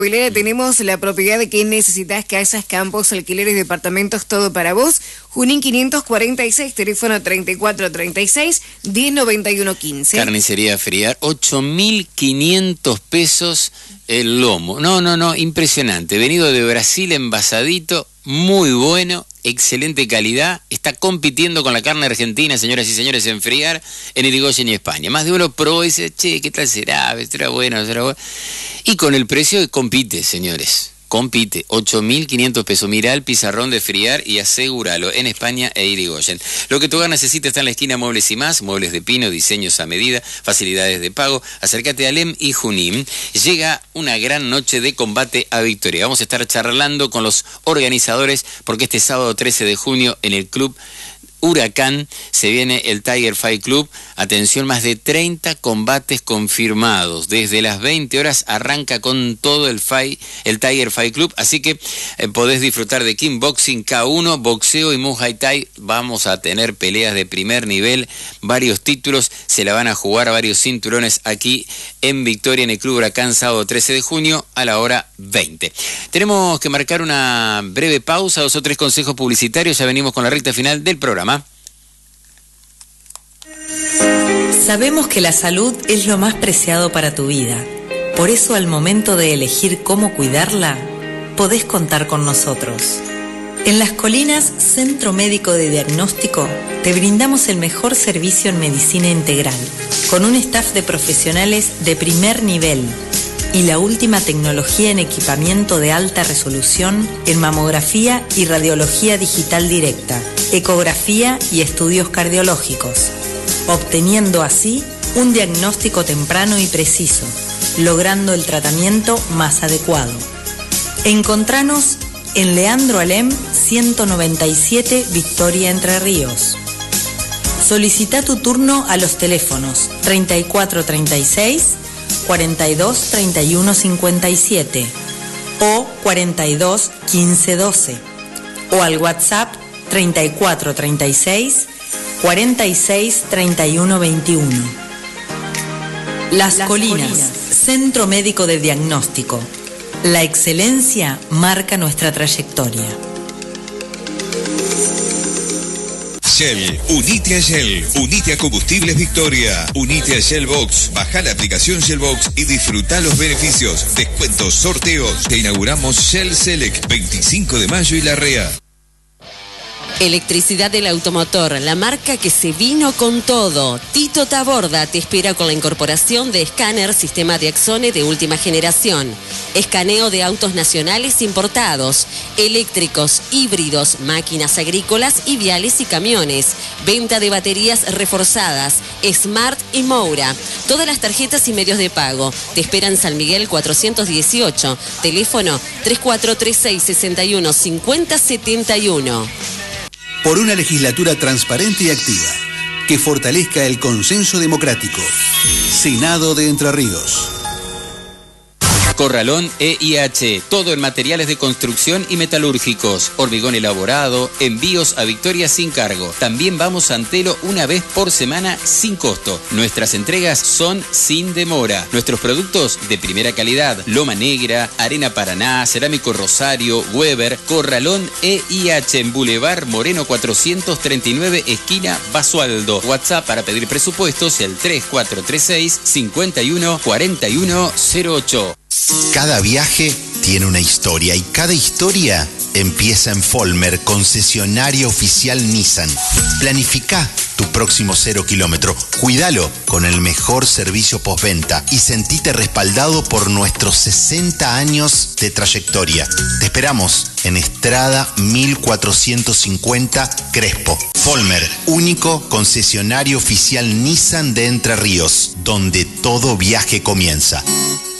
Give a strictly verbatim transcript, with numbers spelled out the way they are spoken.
Tenemos la propiedad de que necesitas: casas, campos, alquileres, departamentos, todo para vos. Junín quinientos cuarenta y seis, teléfono treinta y cuatro treinta y seis, diez noventa y uno quince. Carnicería Friar, ocho mil quinientos pesos el lomo. No, no, no, impresionante. Venido de Brasil, envasadito, muy bueno, excelente calidad. Está compitiendo con la carne argentina, señoras y señores, en Friar, en Irigoyen y España. Más de uno probó y dice, che, ¿qué tal será? ¿Será bueno? ¿Será bueno? Y con el precio compite, señores. Compite, ocho mil quinientos pesos. Mirá el pizarrón de Friar y asegúralo, en España e Irigoyen. Lo que tu hogar necesita está en la esquina Muebles y Más, muebles de pino, diseños a medida, facilidades de pago. Acércate a Alem y Junín. Llega una gran noche de combate a victoria. Vamos a estar charlando con los organizadores porque este sábado trece de junio en el Club Huracán se viene el Tiger Fight Club. Atención, más de treinta combates confirmados. Desde las veinte horas arranca con todo el fight, el Tiger Fight Club. Así que eh, podés disfrutar de kickboxing, K uno, boxeo y Muay Thai. Vamos a tener peleas de primer nivel, varios títulos. Se la van a jugar varios cinturones aquí en Victoria, en el Club Huracán, sábado trece de junio a la hora veinte. Tenemos que marcar una breve pausa, dos o tres consejos publicitarios. Ya venimos con la recta final del programa. Sabemos que la salud es lo más preciado para tu vida. Por eso, al momento de elegir cómo cuidarla, podés contar con nosotros. En Las Colinas, Centro Médico de Diagnóstico, te brindamos el mejor servicio en medicina integral, con un staff de profesionales de primer nivel y la última tecnología en equipamiento de alta resolución en mamografía y radiología digital directa, ecografía y estudios cardiológicos, obteniendo así un diagnóstico temprano y preciso, logrando el tratamiento más adecuado. Encontranos en Leandro Alem ciento noventa y siete, Victoria, Entre Ríos. Solicita tu turno a los teléfonos treinta y cuatro treinta y seis, cuarenta y dos treinta y uno cincuenta y siete o cuarenta y dos quince doce o al WhatsApp treinta y cuatro treinta y seis, cuarenta y seis treinta y uno veintiuno. Las, Las Colinas, Colinas, Centro Médico de Diagnóstico. La excelencia marca nuestra trayectoria. Shell, unite a Shell, unite a Combustibles Victoria, unite a Shell Box, baja la aplicación Shell Box y disfruta los beneficios, descuentos, sorteos. Te inauguramos Shell Select, veinticinco de mayo y Larrea. Electricidad del Automotor, la marca que se vino con todo. Tito Taborda te espera con la incorporación de escáner sistema de Axone de última generación. Escaneo de autos nacionales importados, eléctricos, híbridos, máquinas agrícolas y viales y camiones. Venta de baterías reforzadas, Smart y Moura. Todas las tarjetas y medios de pago. Te esperan San Miguel cuatrocientos dieciocho. Teléfono tres cuatro tres seis, seis uno cinco cero siete uno. Por una legislatura transparente y activa, que fortalezca el consenso democrático. Senado de Entre Ríos. Corralón E I H, todo en materiales de construcción y metalúrgicos, hormigón elaborado, envíos a Victoria sin cargo. También vamos a Antelo una vez por semana sin costo. Nuestras entregas son sin demora. Nuestros productos de primera calidad, Loma Negra, Arena Paraná, Cerámico Rosario, Weber. Corralón E I H en Boulevard Moreno cuatrocientos treinta y nueve, esquina Basualdo. WhatsApp para pedir presupuestos el tres cuatro tres seis, cinco uno cuatro uno cero ocho. Cada viaje tiene una historia y cada historia empieza en Folmer, concesionaria oficial Nissan. Planifica tu próximo cero kilómetro, cuídalo con el mejor servicio postventa y sentite respaldado por nuestros sesenta años de trayectoria. Te esperamos en Estrada mil cuatrocientos cincuenta, Crespo. Folmer, único concesionario oficial Nissan de Entre Ríos, donde todo viaje comienza.